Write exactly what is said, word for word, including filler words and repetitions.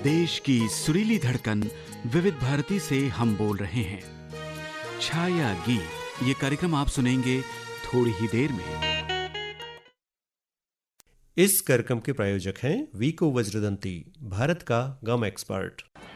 देश की सुरीली धड़कन विविध भारती से हम बोल रहे हैं। छाया गीत, ये कार्यक्रम आप सुनेंगे थोड़ी ही देर में। इस कार्यक्रम के प्रायोजक हैं वीको वज्रदंती, भारत का गम एक्सपर्ट।